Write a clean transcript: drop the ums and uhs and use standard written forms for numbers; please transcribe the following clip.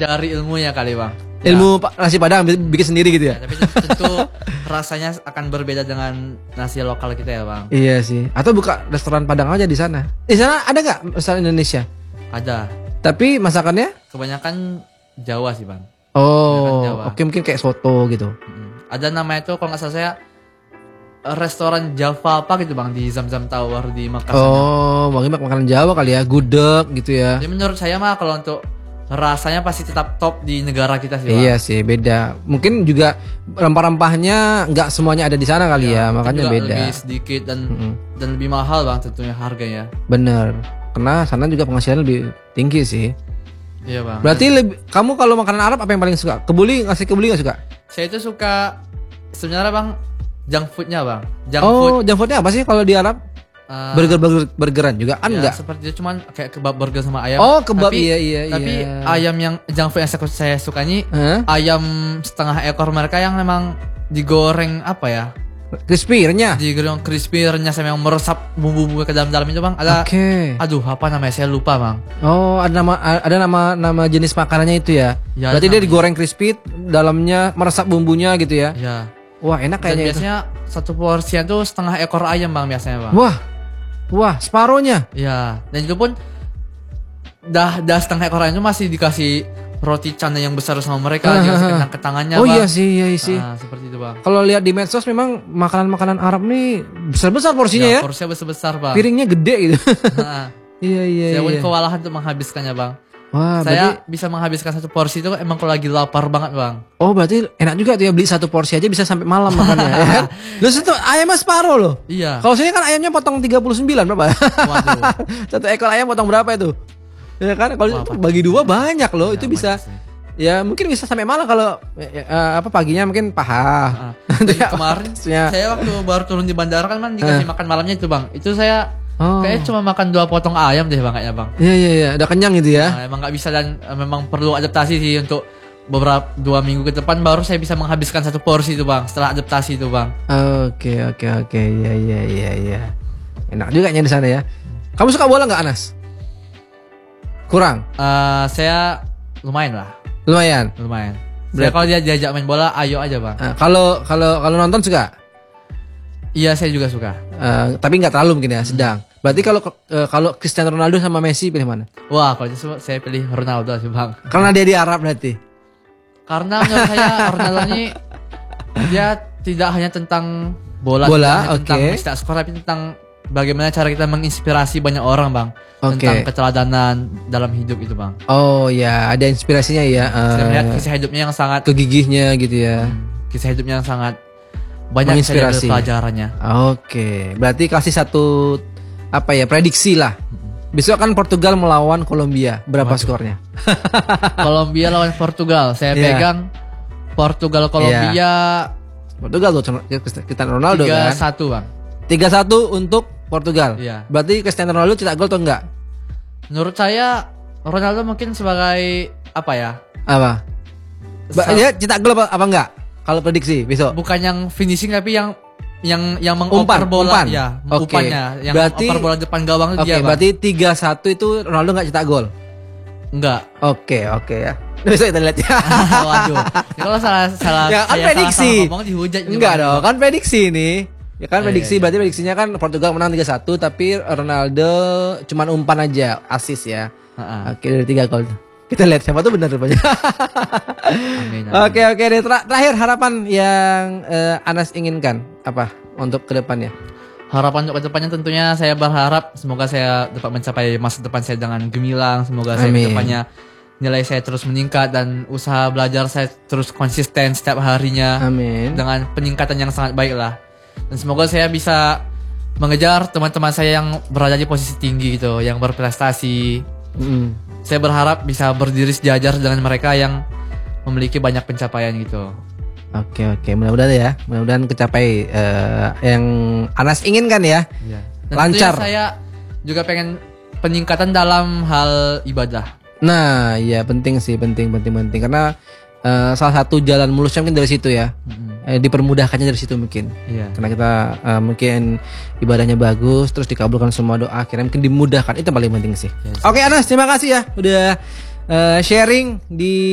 dari ilmunya kali bang. Ilmu nasi Padang bikin sendiri gitu ya. Tapi tentu rasanya akan berbeda dengan nasi lokal kita ya bang. Iya sih. Atau buka restoran Padang aja di sana. Di sana ada nggak restoran Indonesia? Ada. Tapi masakannya? Kebanyakan Jawa sih bang. Oh, oke mungkin kayak soto gitu. Ada namanya itu kalau nggak salah saya restoran Java apa gitu bang di Zam-Zam Tower di Makassar. Oh, mungkin makanan Jawa kali ya, gudeg gitu ya. Jadi menurut saya mah kalau untuk rasanya pasti tetap top di negara kita sih bang. Iya sih, beda. Mungkin juga rempah-rempahnya nggak semuanya ada di sana kali ya, makanya juga beda. Lebih sedikit dan lebih mahal bang tentunya harganya. Bener. Karena sana juga penghasilan lebih tinggi sih. Iya bang. Berarti kamu kalau makanan Arab apa yang paling suka? Kebuli nggak suka? Saya itu suka sebenarnya bang junk foodnya bang. Junk foodnya apa sih kalau di Arab? Burgeran juga kan enggak? Seperti itu cuman kayak kebab burger sama ayam. Oh kebab tapi, iya. Tapi ayam yang junk food yang saya suka ini ayam setengah ekor mereka yang memang digoreng apa ya? Crispy renyah. Digoreng crispy renyah sama yang meresap bumbu-bumbu ke dalam itu bang. Ada. Aduh apa namanya saya lupa bang. Oh ada nama jenis makanannya itu ya. Berarti dia digoreng crispy dalamnya meresap bumbunya gitu ya. Iya. Wah enak kayaknya. Biasanya satu porsinya tuh setengah ekor ayam bang biasanya bang. Wah, separohnya. Iya, dan itu pun dah setengah ekor itu masih dikasih roti canai yang besar sama mereka, dikasih ke tangannya. Oh bang. iya sih. Nah, seperti itu bang. Kalau lihat di medsos memang makanan-makanan Arab nih besar-besar porsinya ya. Porsinya besar bang. Piringnya gede gitu. Iya. Saya pun kewalahan untuk menghabiskannya bang. Wah, saya bisa menghabiskan satu porsi itu emang kalau lagi lapar banget bang. Oh berarti enak juga tuh ya beli satu porsi aja bisa sampai malam makannya ya kan? Terus itu ayamnya separuh loh. Iya. Kalau sini kan ayamnya potong 39 berapa? Waduh. Satu ekor ayam potong berapa itu? Ya kan kalau bagi dua banyak loh, itu bisa. Ya mungkin bisa sampai malam kalau paginya mungkin paha. Kemarin saya waktu baru turun di bandara kan dikasih makan malamnya itu bang. Itu saya kayaknya cuma makan 2 potong ayam deh bang kayaknya bang. Iya, udah kenyang gitu ya. Nah, emang nggak bisa dan memang perlu adaptasi sih untuk beberapa 2 minggu ke depan baru saya bisa menghabiskan satu porsi itu bang. Setelah adaptasi itu bang. Oke, iya. Enak juga di sana ya. Kamu suka bola nggak Anas? Kurang. Saya lumayan lah. Lumayan. Saya kalau dia diajak main bola, ayo aja bang. Kalau nonton suka? Iya saya juga suka. Tapi nggak terlalu mungkin ya, sedang. Berarti kalau Cristiano Ronaldo sama Messi pilih mana? Wah kalau itu saya pilih Ronaldo sih bang. Karena dia di Arab berarti. Karena menurut saya Ronaldo ini dia tidak hanya tentang bola tentang mencetak skor, tapi tentang bagaimana cara kita menginspirasi banyak orang bang. Tentang keteladanan dalam hidup itu bang. Oh ya, ada inspirasinya ya. Saya melihat kisah hidupnya yang sangat kegigihnya gitu ya. Kisah hidupnya yang sangat banyak inspirasi pelajarannya. Oke, berarti kasih satu prediksi lah. Besok kan Portugal melawan Kolombia. Berapa skornya? Kolombia lawan Portugal. Saya pegang Portugal Kolombia. Portugal tuh Cristiano Ronaldo 3-1, kan? 3-1 bang. 3-1 untuk Portugal. Iya. Berarti Cristiano Ronaldo cetak gol atau enggak? Menurut saya Ronaldo mungkin sebagai apa ya? Apa? Dia cetak gol apa enggak? Kalau prediksi besok. Bukan yang finishing tapi yang mengoper bola ya, umpannya, yang berarti, oper bola depan gawang itu dia. Berarti 3-1 itu Ronaldo enggak cetak gol. Enggak. Oke ya. Besok kita lihat ya. Waduh. Kalau salah ya, kan prediksi. Ngomong dihujat juga. Enggak dong, kan prediksi nih. Ya kan prediksi, berarti prediksinya kan Portugal menang 3-1 tapi Ronaldo cuman umpan aja, assist ya. Oke, dari 3 gol. Kita lihat siapa tuh benar rupanya. Amin. Oke. Terakhir harapan yang Anas inginkan apa untuk kedepannya? Harapan untuk kedepannya tentunya saya berharap semoga saya dapat mencapai masa depan saya dengan gemilang. Semoga saya kedepannya nilai saya terus meningkat dan usaha belajar saya terus konsisten setiap harinya. Amin. Dengan peningkatan yang sangat baik lah. Dan semoga saya bisa mengejar teman-teman saya yang berada di posisi tinggi gitu, yang berprestasi. Saya berharap bisa berdiri sejajar dengan mereka yang memiliki banyak pencapaian gitu. Oke, mudah-mudahan kecapai yang Anas inginkan ya. Dan lancar. Saya juga pengen peningkatan dalam hal ibadah. Nah, iya penting karena salah satu jalan mulusnya mungkin dari situ ya. Dipermudahkannya dari situ mungkin. Karena kita mungkin ibadahnya bagus, terus dikabulkan semua doa, akhirnya mungkin dimudahkan, itu paling penting sih. Oke Anas, terima kasih ya udah sharing di